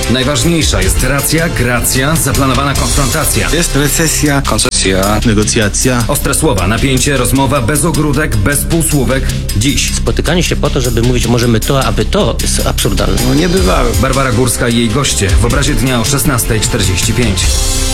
Najważniejsza jest racja, gracja, zaplanowana konfrontacja. Jest recesja, koncesja, negocjacja. Ostre słowa, napięcie, rozmowa bez ogródek, bez półsłówek. Dziś Spotykanie się po to, żeby mówić możemy to, aby to, jest absurdalne. No nie bywały. Barbara Górska i jej goście w obrazie dnia o 16:45.